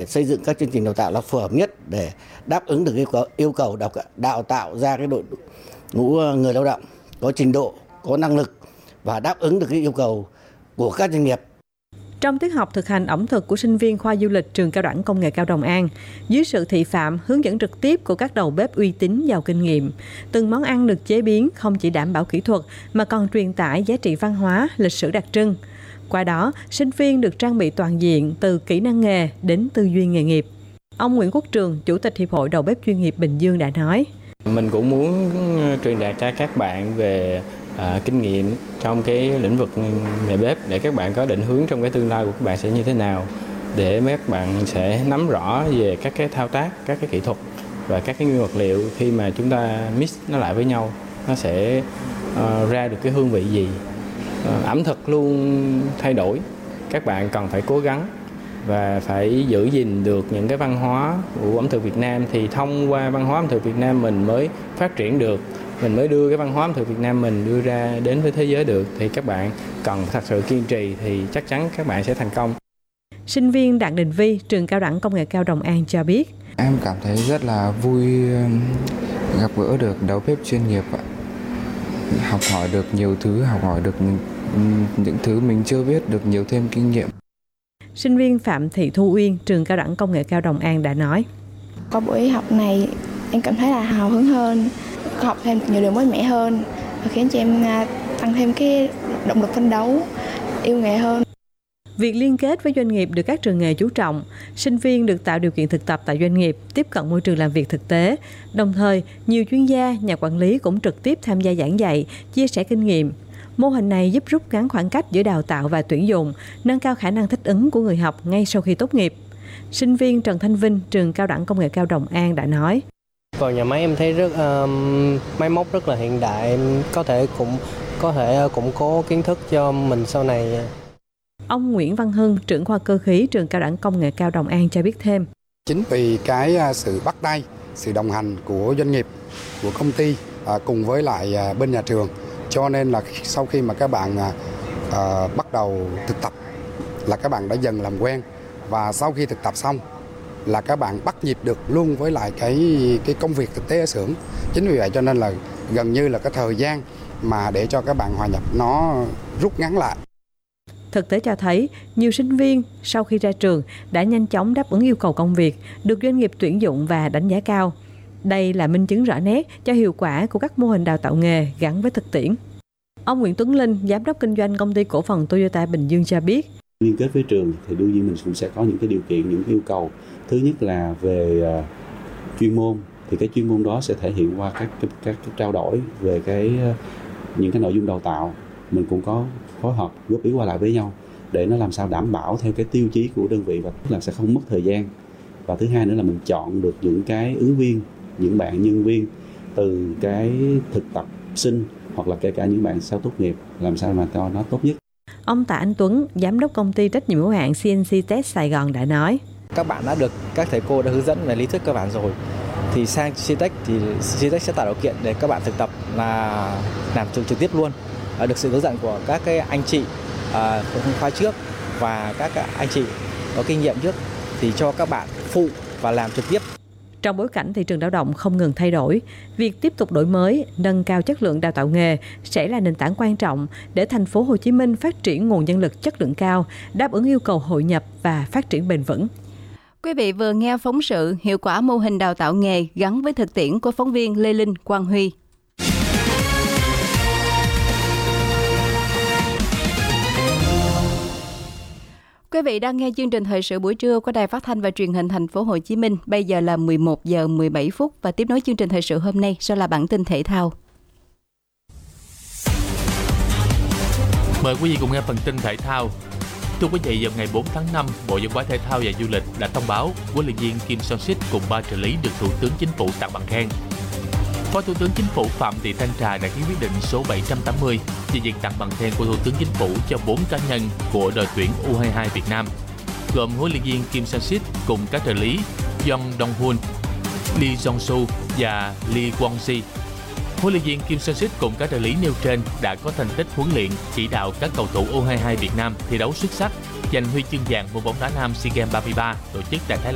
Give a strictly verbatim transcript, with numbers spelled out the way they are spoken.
xây dựng các chương trình đào tạo là phù hợp nhất để đáp ứng được yêu cầu, yêu cầu đào, đào tạo ra cái đội ngũ người lao động có trình độ, có năng lực và đáp ứng được cái yêu cầu của các doanh nghiệp. Trong tiết học thực hành ẩm thực của sinh viên khoa du lịch trường Cao đẳng Công nghệ cao Đồng An, dưới sự thị phạm hướng dẫn trực tiếp của các đầu bếp uy tín giàu kinh nghiệm, từng món ăn được chế biến không chỉ đảm bảo kỹ thuật mà còn truyền tải giá trị văn hóa, lịch sử đặc trưng. Qua đó, sinh viên được trang bị toàn diện từ kỹ năng nghề đến tư duy nghề nghiệp. Ông Nguyễn Quốc Trường, Chủ tịch Hiệp hội Đầu bếp chuyên nghiệp Bình Dương đã nói: Mình cũng muốn truyền đạt cho các bạn về À, kinh nghiệm trong cái lĩnh vực nghề bếp để các bạn có định hướng trong cái tương lai của các bạn sẽ như thế nào, để các bạn sẽ nắm rõ về các cái thao tác, các cái kỹ thuật và các cái nguyên vật liệu khi mà chúng ta mix nó lại với nhau, nó sẽ uh, ra được cái hương vị gì. Uh, ẩm thực luôn thay đổi, các bạn cần phải cố gắng và phải giữ gìn được những cái văn hóa của ẩm thực Việt Nam, thì thông qua văn hóa ẩm thực Việt Nam mình mới phát triển được, mình mới đưa cái văn hóa ẩm thực Việt Nam mình đưa ra đến với thế giới được. Thì các bạn cần thật sự kiên trì thì chắc chắn các bạn sẽ thành công. Sinh viên Đặng Đình Vi, trường Cao đẳng Công nghệ cao Đồng An cho biết: Em cảm thấy rất là vui gặp gỡ được đầu bếp chuyên nghiệp, học hỏi được nhiều thứ, học hỏi được những thứ mình chưa biết, được nhiều thêm kinh nghiệm. Sinh viên Phạm Thị Thu Uyên, trường Cao đẳng Công nghệ cao Đồng An đã nói: Qua buổi học này em cảm thấy là hào hứng hơn, học thêm nhiều điều mới mẻ hơn và khiến cho em tăng thêm cái động lực phấn đấu, yêu nghề hơn. Việc liên kết với doanh nghiệp được các trường nghề chú trọng, sinh viên được tạo điều kiện thực tập tại doanh nghiệp, tiếp cận môi trường làm việc thực tế. Đồng thời, nhiều chuyên gia, nhà quản lý cũng trực tiếp tham gia giảng dạy, chia sẻ kinh nghiệm. Mô hình này giúp rút ngắn khoảng cách giữa đào tạo và tuyển dụng, nâng cao khả năng thích ứng của người học ngay sau khi tốt nghiệp. Sinh viên Trần Thanh Vinh, trường Cao đẳng Công nghệ cao Đồng An đã nói: Vào nhà máy em thấy rất uh, máy móc rất là hiện đại, em có thể cũng có thể củng cố kiến thức cho mình sau này. Ông Nguyễn Văn Hưng, trưởng khoa cơ khí trường Cao đẳng Công nghệ cao Đồng An cho biết thêm: Chính vì cái sự bắt tay, sự đồng hành của doanh nghiệp, của công ty cùng với lại bên nhà trường, cho nên là sau khi mà các bạn uh, bắt đầu thực tập là các bạn đã dần làm quen, và sau khi thực tập xong là các bạn bắt nhịp được luôn với lại cái cái công việc thực tế ở xưởng. Chính vì vậy cho nên là gần như là cái thời gian mà để cho các bạn hòa nhập nó rút ngắn lại. Thực tế cho thấy, nhiều sinh viên sau khi ra trường đã nhanh chóng đáp ứng yêu cầu công việc, được doanh nghiệp tuyển dụng và đánh giá cao. Đây là minh chứng rõ nét cho hiệu quả của các mô hình đào tạo nghề gắn với thực tiễn. Ông Nguyễn Tuấn Linh, giám đốc kinh doanh công ty cổ phần Toyota Bình Dương cho biết: Liên kết với trường thì đương nhiên mình cũng sẽ có những cái điều kiện, những yêu cầu. Thứ nhất là về uh, chuyên môn, thì cái chuyên môn đó sẽ thể hiện qua các các, các, các trao đổi về cái uh, những cái nội dung đào tạo. Mình cũng có phối hợp góp ý qua lại với nhau để nó làm sao đảm bảo theo cái tiêu chí của đơn vị và là sẽ không mất thời gian. Và thứ hai nữa là mình chọn được những cái ứng viên, những bạn nhân viên từ cái thực tập sinh hoặc là kể cả những bạn sau tốt nghiệp, làm sao mà cho nó tốt nhất. Ông Tạ Anh Tuấn, giám đốc công ty trách nhiệm hữu hạn xê en xê Test Sài Gòn đã nói: Các bạn đã được các thầy cô đã hướng dẫn về lý thuyết cơ bản rồi, thì sang xê tech thì xê tech sẽ tạo điều kiện để các bạn thực tập là làm trực trực tiếp luôn, được sự hướng dẫn của các cái anh chị à, khoa trước và các anh chị có kinh nghiệm trước thì cho các bạn phụ và làm trực tiếp. Trong bối cảnh thị trường lao động không ngừng thay đổi, việc tiếp tục đổi mới, nâng cao chất lượng đào tạo nghề sẽ là nền tảng quan trọng để thành phố Hồ Chí Minh phát triển nguồn nhân lực chất lượng cao, đáp ứng yêu cầu hội nhập và phát triển bền vững. Quý vị vừa nghe phóng sự hiệu quả mô hình đào tạo nghề gắn với thực tiễn của phóng viên Lê Linh, Quang Huy. Quý vị đang nghe chương trình thời sự buổi trưa của Đài Phát thanh và Truyền hình Thành phố Hồ Chí Minh. Bây giờ là mười một giờ mười bảy phút và tiếp nối chương trình thời sự hôm nay sẽ là bản tin thể thao. Mời quý vị cùng nghe phần tin thể thao. Thưa quý vị, vào ngày bốn tháng năm, Bộ Văn hóa Thể thao và Du lịch đã thông báo huấn luyện viên Kim Son-sik cùng ba trợ lý được Thủ tướng Chính phủ tặng bằng khen. Phó Thủ tướng Chính phủ Phạm Thị Thanh Trà đã ký quyết định số bảy trăm tám mươi về việc tặng bằng khen của Thủ tướng Chính phủ cho bốn cá nhân của đội tuyển U hai mươi hai Việt Nam, gồm huấn luyện viên Kim Son-sik cùng các trợ lý Yong Dong-hun, Lee Jong-soo và Lee Kwon-si. Huấn luyện viên Kim Son-sik cùng các trợ lý nêu trên đã có thành tích huấn luyện, chỉ đạo các cầu thủ U hai mươi hai Việt Nam thi đấu xuất sắc, giành huy chương vàng môn bóng đá nam SEA Games ba mươi ba tổ chức tại Thái Lan.